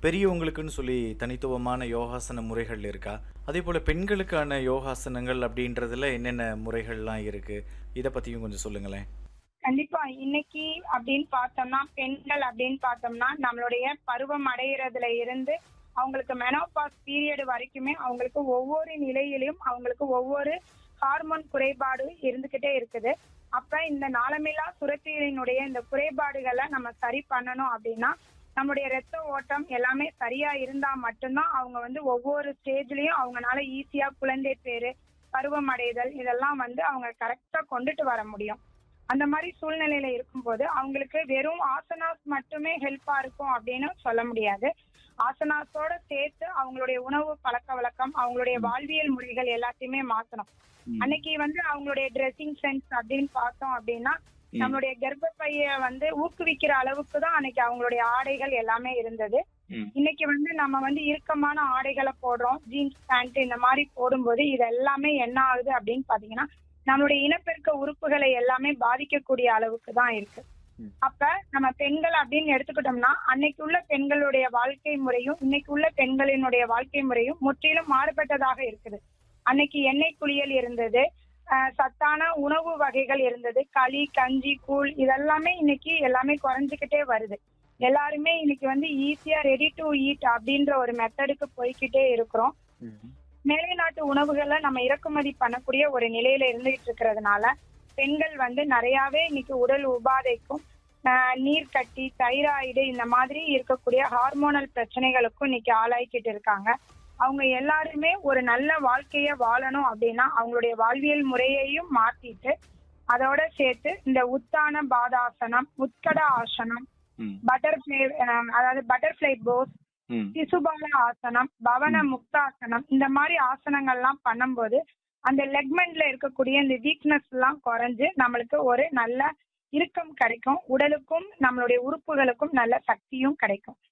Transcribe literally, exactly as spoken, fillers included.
பெரியவங்களுக்குன்னு சொல்லி தனித்துவமான யோகாசன முறைகள் இருக்கா? அதேபோல பெண்களுக்கான யோகாசனங்கள் அப்படின்றதுல என்னென்ன முறைகள்லாம் இருக்கு? இத பத்தியும் கொஞ்சம் சொல்லுங்களேன். கண்டிப்பா. இன்னைக்கு அப்படின்னு பார்த்தோம்னா, பெண்கள் அப்படின்னு பார்த்தோம்னா, நம்மளுடைய பருவம் அடையிறதுல இருந்து அவங்களுக்கு மெனோபாஸ் பீரியட் வரைக்குமே அவங்களுக்கு ஒவ்வொரு நிலையிலும் அவங்களுக்கு ஒவ்வொரு ஹார்மோன் குறைபாடு இருந்துகிட்டே இருக்குது. அப்ப இந்த நாளமில்லா சுரப்பிகளினுடைய இந்த குறைபாடுகளை நம்ம சரி பண்ணணும் அப்படின்னா, நம்முடைய ரத்த ஓட்டம் எல்லாமே சரியா இருந்தா மட்டும்தான் அவங்க வந்து ஒவ்வொரு ஸ்டேஜ்லயும் அவங்கனால ஈஸியா குழந்தை பேரு, பருவம் அடைதல் இதெல்லாம் வந்து அவங்க கரெக்டா கொண்டுட்டு வர முடியும். அந்த மாதிரி சூழ்நிலையில இருக்கும்போது அவங்களுக்கு வெறும் ஆசனாஸ் மட்டுமே ஹெல்ப்பா இருக்கும் அப்படின்னு சொல்ல முடியாது. ஆசனாஸோட சேர்த்து அவங்களுடைய உணவு பழக்க வழக்கம், அவங்களுடைய ம். வாழ்வியல் முறைகள் எல்லாத்தையுமே மாத்தணும். ம். அன்னைக்கு வந்து அவங்களுடைய ட்ரெஸ்ஸிங் சென்ஸ் அப்படின்னு பார்த்தோம் அப்படின்னா, ம். நம்மளுடைய கர்ப்பப்பைய வந்து ஊக்குவிக்கிற அளவுக்கு தான் அன்னைக்கு அவங்களுடைய ஆடைகள் எல்லாமே இருந்தது. ம். இன்னைக்கு வந்து நம்ம வந்து இறுக்கமான ஆடைகளை போடுறோம். ஜீன்ஸ் பேண்ட் இந்த மாதிரி போடும்போது இது எல்லாமே என்ன ஆகுது அப்படின்னு பாத்தீங்கன்னா, நம்மளுடைய இனப்பெருக்க உறுப்புகளை எல்லாமே பாதிக்கக்கூடிய அளவுக்கு தான் இருக்கு. ம். அப்ப நம்ம பெண்கள் அப்படின்னு எடுத்துக்கிட்டோம்னா, அன்னைக்கு உள்ள பெண்களுடைய வாழ்க்கை முறையும் இன்னைக்கு உள்ள பெண்களினுடைய வாழ்க்கை முறையும் முற்றிலும் மாறுபட்டதாக இருக்குது. அன்னைக்கு எண்ணெய் குளியல் இருந்தது, அஹ் சத்தான உணவு வகைகள் இருந்தது, களி, கஞ்சி, கூழ் இதெல்லாமே இன்னைக்கு எல்லாமே குறைஞ்சுக்கிட்டே வருது. எல்லாருமே இன்னைக்கு வந்து ஈஸியா ரெடி டு ஈட் அப்படின்ற ஒரு மெத்தடுக்கு போய்க்கிட்டே இருக்கிறோம். ம். மேலை நாட்டு உணவுகளை நம்ம இறக்குமதி பண்ணக்கூடிய ஒரு நிலையில இருந்துகிட்டு இருக்கிறதுனால பெண்கள் வந்து நிறையாவே இன்னைக்கு உடல் உபாதைக்கும் ஆஹ் நீர்க்கட்டி, தைராய்டு இந்த மாதிரி இருக்கக்கூடிய ஹார்மோனல் பிரச்சனைகளுக்கும் இன்னைக்கு ஆளாய்க்கிட்டு இருக்காங்க. அவங்க எல்லாருமே ஒரு நல்ல வாழ்க்கைய வாழணும் அப்படின்னா அவங்களுடைய வாழ்வியல் முறையையும் மாத்திட்டு அதோட சேர்த்து இந்த உத்தான பாதாசனம், உத்கட ஆசனம், ம். பட்டர்ஃபிளை அதாவது பட்டர்ஃபிளை போஸ், ம். சிசுபால ஆசனம், பவன ம். முக்தாசனம் இந்த மாதிரி ஆசனங்கள்லாம் பண்ணும்போது அந்த லெக்மெண்ட்ல இருக்கக்கூடிய இந்த வீக்னஸ் எல்லாம் குறைஞ்சு நம்மளுக்கு ஒரு நல்ல இறுக்கம் கிடைக்கும். உடலுக்கும் நம்மளுடைய உறுப்புகளுக்கும் நல்ல சக்தியும் கிடைக்கும்.